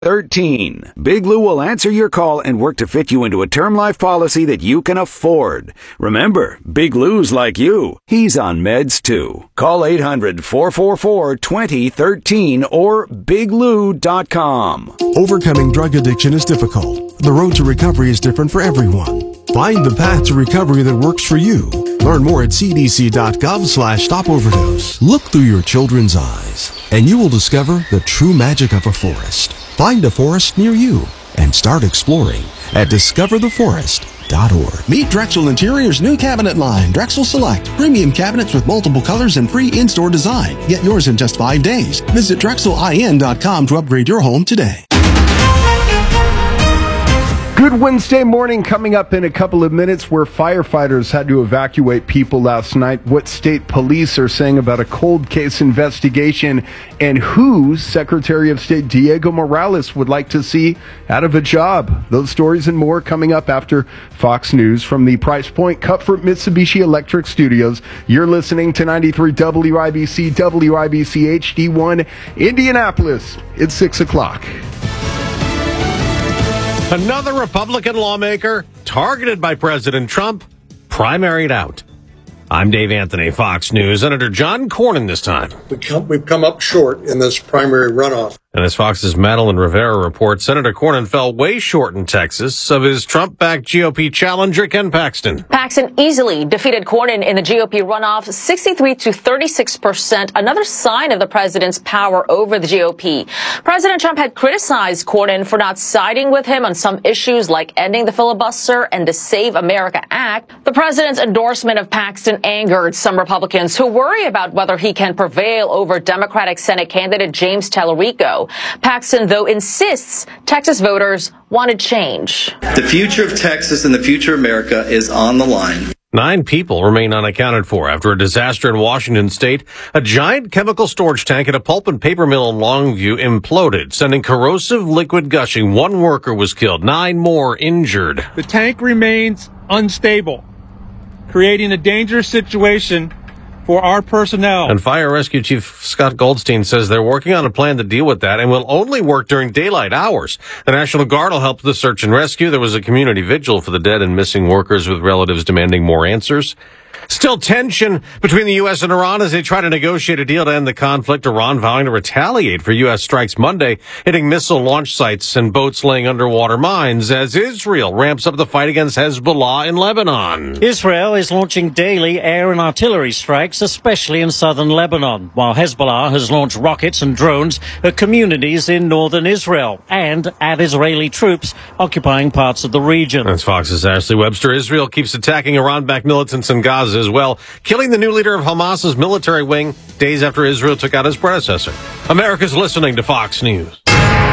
13. Big Lou will answer your call and work to fit you into a term life policy that you can afford. Remember, Big Lou's like you. He's on meds too. Call 800-444-2013 or biglou.com. Overcoming drug addiction is difficult. The road to recovery is different for everyone. Find the path to recovery that works for you. Learn more at cdc.gov/stopoverdose. Look through your children's eyes, and you will discover the true magic of a forest. Find a forest near you and start exploring at discovertheforest.org. Meet Drexel Interior's new cabinet line, Drexel Select. Premium cabinets with multiple colors and free in-store design. Get yours in just 5 days. Visit DrexelIN.com to upgrade your home today. Good Wednesday morning coming up in a couple of minutes, where firefighters had to evacuate people last night, what state police are saying about a cold case investigation, and who Secretary of State Diego Morales would like to see out of a job. Those stories and more coming up after Fox News from the Price Point Comfort Mitsubishi Electric Studios. You're listening to 93 WIBC, WIBC HD1, Indianapolis. It's 6 o'clock. Another Republican lawmaker targeted by President Trump, primaried out. I'm Dave Anthony, Fox News. Senator John Cornyn this time. We've come up short in this primary runoff. And as Fox's Madeline Rivera reports, Senator Cornyn fell way short in Texas of his Trump-backed GOP challenger, Ken Paxton. Paxton easily defeated Cornyn in the GOP runoff, 63 to 36%, another sign of the president's power over the GOP. President Trump had criticized Cornyn for not siding with him on some issues like ending the filibuster and the Save America Act. The president's endorsement of Paxton angered some Republicans who worry about whether he can prevail over Democratic Senate candidate James Tallarico. Paxton, though, insists Texas voters wanted change. The future of Texas and the future of America is on the line. 9 people remain unaccounted for after a disaster in Washington state. A giant chemical storage tank at a pulp and paper mill in Longview imploded, sending corrosive liquid gushing. 1 worker was killed, 9 more injured. The tank remains unstable, creating a dangerous situation for our personnel. And Fire Rescue Chief Scott Goldstein says they're working on a plan to deal with that and will only work during daylight hours. The National Guard will help with the search and rescue. There was a community vigil for the dead and missing workers, with relatives demanding more answers. Still tension between the U.S. and Iran as they try to negotiate a deal to end the conflict. Iran vowing to retaliate for U.S. strikes Monday, hitting missile launch sites and boats laying underwater mines, as Israel ramps up the fight against Hezbollah in Lebanon. Israel is launching daily air and artillery strikes, especially in southern Lebanon, while Hezbollah has launched rockets and drones at communities in northern Israel and at Israeli troops occupying parts of the region. That's Fox's Ashley Webster. Israel keeps attacking Iran-backed militants in Gaza as well, killing the new leader of Hamas's military wing days after Israel took out his predecessor. America's listening to Fox News.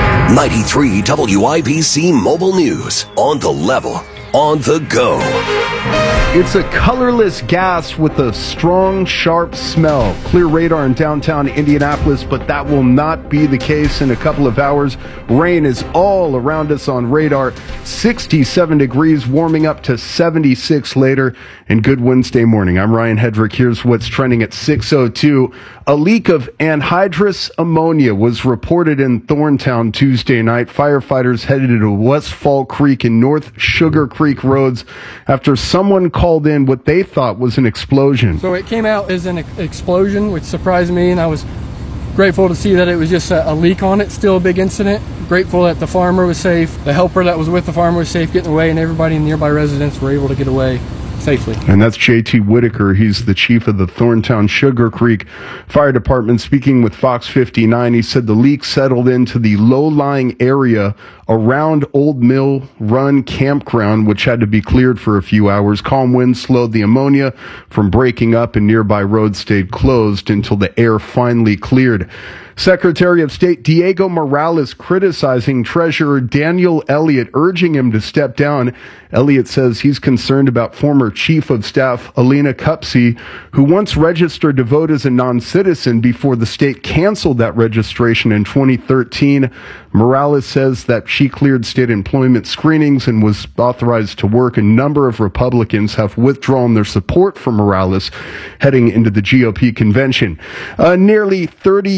93 WIBC Mobile News. On the level, on the go. It's a colorless gas with a strong, sharp smell. Clear radar in downtown Indianapolis, but that will not be the case in a couple of hours. Rain is all around us on radar. 67 degrees, warming up to 76 later. And good Wednesday morning. I'm Ryan Hedrick. Here's what's trending at 6:02. A leak of anhydrous ammonia was reported in Thorntown Tuesday night. Firefighters headed to West Fall Creek and North Sugar Creek roads after someone called in what they thought was an explosion. So it came out as an explosion, which surprised me, and I was grateful to see that it was just a leak on it. Still a big incident. Grateful that the farmer was safe, the helper that was with the farmer was safe getting away, and everybody in nearby residents were able to get away safely. And that's J.T. Whitaker. He's the chief of the Thorntown Sugar Creek Fire Department. Speaking with Fox 59, he said the leak settled into the low-lying area around Old Mill Run Campground, which had to be cleared for a few hours. Calm winds slowed the ammonia from breaking up, and nearby roads stayed closed until the air finally cleared. Secretary of State Diego Morales criticizing Treasurer Daniel Elliott, urging him to step down. Elliott says he's concerned about former Chief of Staff Alina Cupsey, who once registered to vote as a non-citizen before the state canceled that registration in 2013. Morales says that she cleared state employment screenings and was authorized to work. A number of Republicans have withdrawn their support for Morales heading into the GOP convention. A nearly 30-year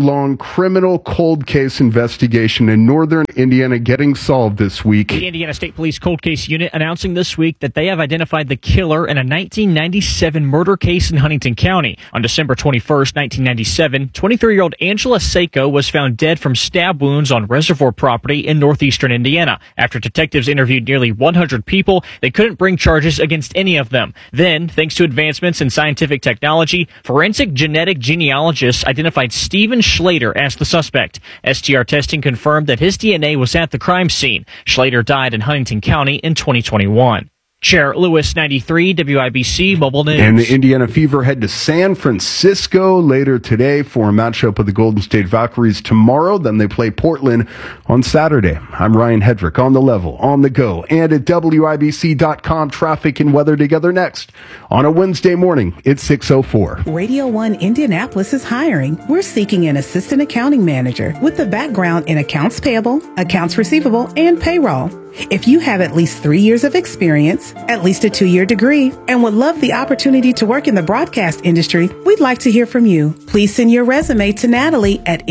decade-long criminal cold case investigation in northern Indiana getting solved this week. The Indiana State Police Cold Case Unit announcing this week that they have identified the killer in a 1997 murder case in Huntington County. On December 21st, 1997, 23-year-old Angela Seiko was found dead from stab wounds on reservoir property in northeastern Indiana. After detectives interviewed nearly 100 people, they couldn't bring charges against any of them. Then, thanks to advancements in scientific technology, forensic genetic genealogists identified Stephen Schlater as the suspect. STR testing confirmed that his DNA was at the crime scene. Schlater died in Huntington County in 2021. Chair Lewis, 93, WIBC Mobile News. And the Indiana Fever head to San Francisco later today for a matchup with the Golden State Valkyries tomorrow. Then they play Portland on Saturday. I'm Ryan Hedrick on the level, on the go, and at WIBC.com. Traffic and weather together next on a Wednesday morning. It's 6:04. Radio 1 Indianapolis is hiring. We're seeking an assistant accounting manager with a background in accounts payable, accounts receivable, and payroll. If you have at least 3 years of experience, at least a 2-year degree, and would love the opportunity to work in the broadcast industry, we'd like to hear from you. Please send your resume to Natalie at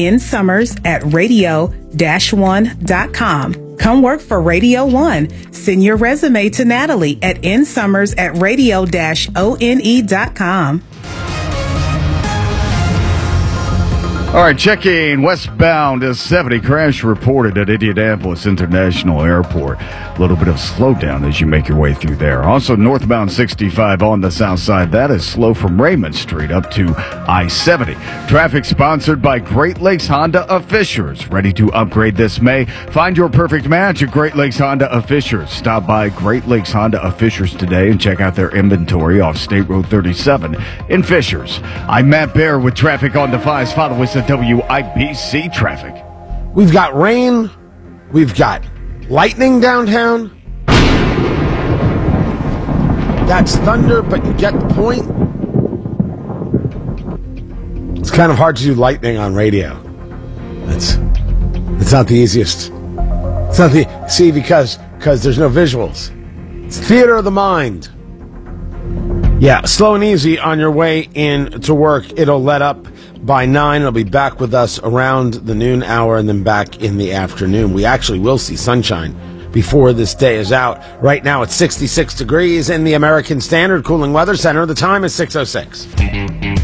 nsummers@radio-1.com. Come work for Radio 1. Send your resume to Natalie at nsummers@radio-one.com. All right, checking westbound 70 crash reported at Indianapolis International Airport. A little bit of slowdown as you make your way through there. Also, northbound 65 on the south side. That is slow from Raymond Street up to I-70. Traffic sponsored by Great Lakes Honda of Fishers. Ready to upgrade this May? Find your perfect match at Great Lakes Honda of Fishers. Stop by Great Lakes Honda of Fishers today and check out their inventory off State Road 37 in Fishers. I'm Matt Bear with traffic on the 5s. Follow us at WIBC Traffic. We've got rain. We've got lightning downtown. That's thunder, but you get the point. It's kind of hard to do lightning on radio. It's not the easiest. It's not the because there's no visuals. It's theater of the mind. Yeah, slow and easy on your way in to work. It'll let up by 9. It'll be back with us around the noon hour and then back in the afternoon. We actually will see sunshine before this day is out. Right now it's 66 degrees in the American Standard Cooling Weather Center. The time is 6:06.